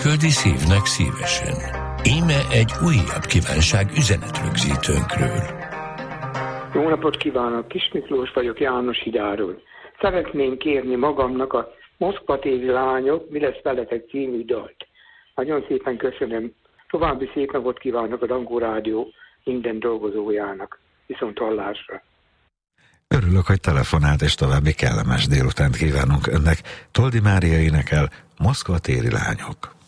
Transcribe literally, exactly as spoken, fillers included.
küldi szívnek szívesen. Íme egy újabb kívánság üzenetrögzítőnkről. Jó napot kívánok, Kis Miklós vagyok János hídáról. Szeretném kérni magamnak a Moszkva téri lányok, mi lesz veletek című dalt. Nagyon szépen köszönöm. További szép napot kívánok a Dangó Rádió minden dolgozójának. Viszont hallásra. Örülök, hogy telefonált, és további kellemes délutánt kívánunk önnek. Toldi Mária énekel Moszkva téri lányok.